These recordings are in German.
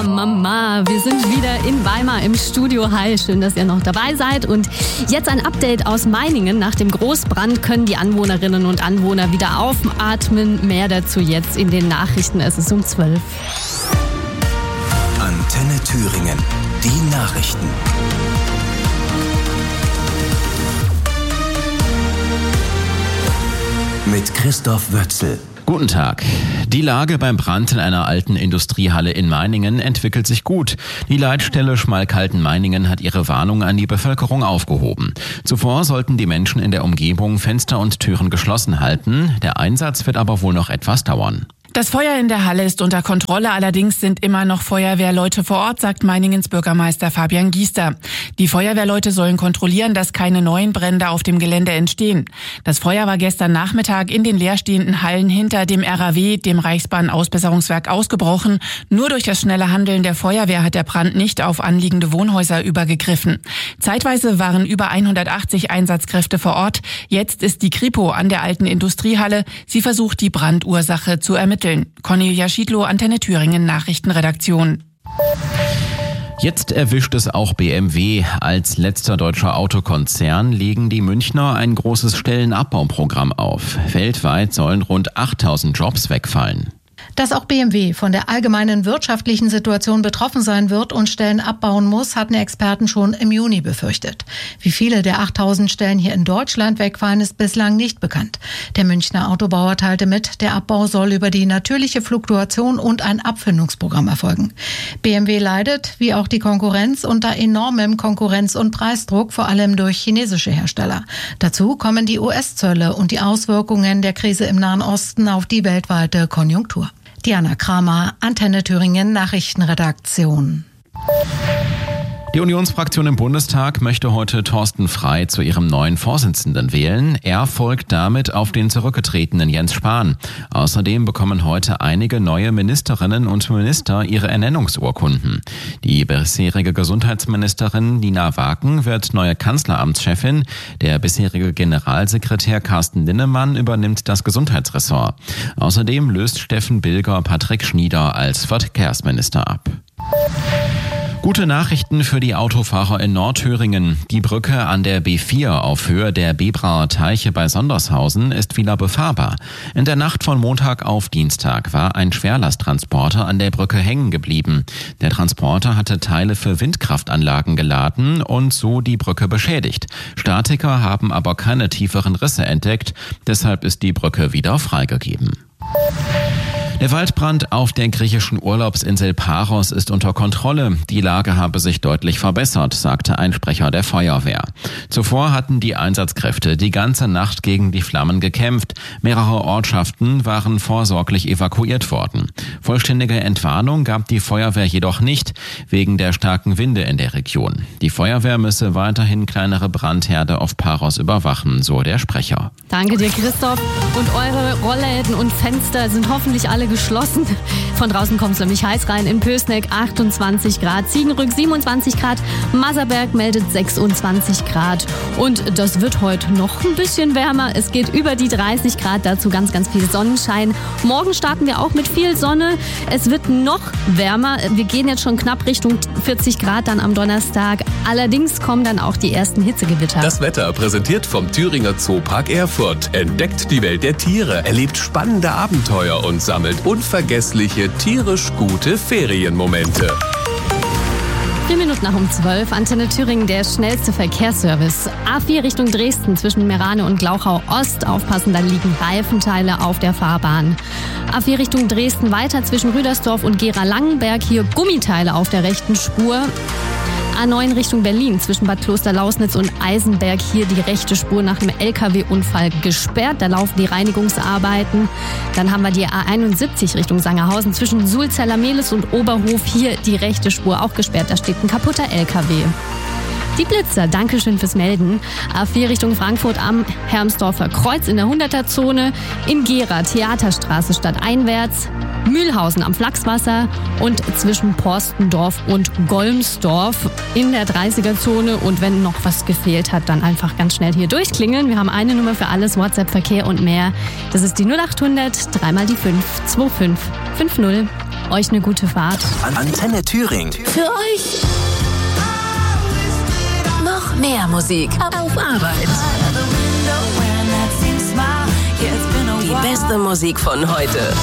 Mama, wir sind wieder in Weimar im Studio. Hi, schön, dass ihr noch dabei seid. Und jetzt ein Update aus Meiningen. Nach dem Großbrand können die Anwohnerinnen und Anwohner wieder aufatmen. Mehr dazu jetzt in den Nachrichten. Es ist um 12. Antenne Thüringen, die Nachrichten. Mit Christoph Wötzel. Guten Tag. Die Lage beim Brand in einer alten Industriehalle in Meiningen entwickelt sich gut. Die Leitstelle Schmalkalden-Meiningen hat ihre Warnung an die Bevölkerung aufgehoben. Zuvor sollten die Menschen in der Umgebung Fenster und Türen geschlossen halten. Der Einsatz wird aber wohl noch etwas dauern. Das Feuer in der Halle ist unter Kontrolle, allerdings sind immer noch Feuerwehrleute vor Ort, sagt Meiningens Bürgermeister Fabian Giester. Die Feuerwehrleute sollen kontrollieren, dass keine neuen Brände auf dem Gelände entstehen. Das Feuer war gestern Nachmittag in den leerstehenden Hallen hinter dem RAW, dem Reichsbahn-Ausbesserungswerk, ausgebrochen. Nur durch das schnelle Handeln der Feuerwehr hat der Brand nicht auf anliegende Wohnhäuser übergegriffen. Zeitweise waren über 180 Einsatzkräfte vor Ort. Jetzt ist die Kripo an der alten Industriehalle. Sie versucht, die Brandursache zu ermitteln. Cornelia Schiedlow, Antenne Thüringen, Nachrichtenredaktion. Jetzt erwischt es auch BMW. Als letzter deutscher Autokonzern legen die Münchner ein großes Stellenabbauprogramm auf. Weltweit sollen rund 8000 Jobs wegfallen. Dass auch BMW von der allgemeinen wirtschaftlichen Situation betroffen sein wird und Stellen abbauen muss, hatten Experten schon im Juni befürchtet. Wie viele der 8000 Stellen hier in Deutschland wegfallen, ist bislang nicht bekannt. Der Münchner Autobauer teilte mit, der Abbau soll über die natürliche Fluktuation und ein Abfindungsprogramm erfolgen. BMW leidet, wie auch die Konkurrenz, unter enormem Konkurrenz- und Preisdruck, vor allem durch chinesische Hersteller. Dazu kommen die US-Zölle und die Auswirkungen der Krise im Nahen Osten auf die weltweite Konjunktur. Diana Kramer, Antenne Thüringen, Nachrichtenredaktion. Die Unionsfraktion im Bundestag möchte heute Thorsten Frey zu ihrem neuen Vorsitzenden wählen. Er folgt damit auf den zurückgetretenen Jens Spahn. Außerdem bekommen heute einige neue Ministerinnen und Minister ihre Ernennungsurkunden. Die bisherige Gesundheitsministerin Nina Waken wird neue Kanzleramtschefin. Der bisherige Generalsekretär Carsten Linnemann übernimmt das Gesundheitsressort. Außerdem löst Steffen Bilger Patrick Schnieder als Verkehrsminister ab. Gute Nachrichten für die Autofahrer in Nordthüringen. Die Brücke an der B4 auf Höhe der Bebraer Teiche bei Sondershausen ist wieder befahrbar. In der Nacht von Montag auf Dienstag war ein Schwerlasttransporter an der Brücke hängen geblieben. Der Transporter hatte Teile für Windkraftanlagen geladen und so die Brücke beschädigt. Statiker haben aber keine tieferen Risse entdeckt, deshalb ist die Brücke wieder freigegeben. Der Waldbrand auf der griechischen Urlaubsinsel Paros ist unter Kontrolle. Die Lage habe sich deutlich verbessert, sagte ein Sprecher der Feuerwehr. Zuvor hatten die Einsatzkräfte die ganze Nacht gegen die Flammen gekämpft. Mehrere Ortschaften waren vorsorglich evakuiert worden. Vollständige Entwarnung gab die Feuerwehr jedoch nicht, wegen der starken Winde in der Region. Die Feuerwehr müsse weiterhin kleinere Brandherde auf Paros überwachen, so der Sprecher. Danke dir, Christoph. Und eure Rollläden und Fenster sind hoffentlich alle geschlossen. Von draußen kommt es nämlich heiß rein. In Pößneck 28 Grad, Ziegenrück 27 Grad, Maserberg meldet 26 Grad. Und das wird heute noch ein bisschen wärmer. Es geht über die 30 Grad, dazu ganz, ganz viel Sonnenschein. Morgen starten wir auch mit viel Sonne. Es wird noch wärmer. Wir gehen jetzt schon knapp Richtung 40 Grad dann am Donnerstag. Allerdings kommen dann auch die ersten Hitzegewitter. Das Wetter präsentiert vom Thüringer Zoopark Erfurt. Entdeckt die Welt der Tiere, erlebt spannende Abenteuer und sammelt unvergessliche, tierisch gute Ferienmomente. 4 Minuten nach um 12, Antenne Thüringen, der schnellste Verkehrsservice. A4 Richtung Dresden zwischen Merane und Glauchau Ost. Aufpassen, da liegen Reifenteile auf der Fahrbahn. A4 Richtung Dresden weiter zwischen Rüdersdorf und Gera-Langenberg. Hier Gummiteile auf der rechten Spur. A9 Richtung Berlin zwischen Bad Klosterlausnitz und Eisenberg. Hier die rechte Spur nach einem LKW-Unfall gesperrt. Da laufen die Reinigungsarbeiten. Dann haben wir die A71 Richtung Sangerhausen zwischen Sulzeller-Mehlis und Oberhof. Hier die rechte Spur auch gesperrt. Da steht ein kaputter LKW. Die Blitzer, Dankeschön fürs Melden. A4 Richtung Frankfurt am Hermsdorfer Kreuz in der 100er-Zone. In Gera Theaterstraße stadteinwärts. Mühlhausen am Flachswasser und zwischen Porstendorf und Golmsdorf in der 30er-Zone. Und wenn noch was gefehlt hat, dann einfach ganz schnell hier durchklingeln. Wir haben eine Nummer für alles, WhatsApp, Verkehr und mehr. Das ist die 0800 3 mal die 5 25 50. euch eine gute Fahrt. Antenne Thüringen. Für euch noch mehr Musik auf Arbeit. Die beste Musik von heute.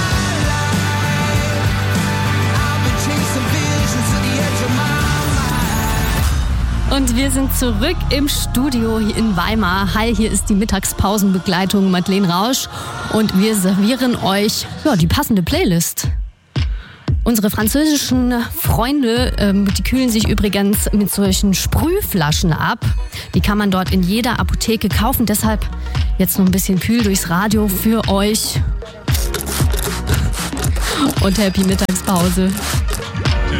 Und wir sind zurück im Studio hier in Weimar. Hi, hier ist die Mittagspausenbegleitung Madeleine Rausch und wir servieren euch die passende Playlist. Unsere französischen Freunde, die kühlen sich übrigens mit solchen Sprühflaschen ab. Die kann man dort in jeder Apotheke kaufen. Deshalb jetzt noch ein bisschen kühl durchs Radio für euch. Und happy Mittagspause.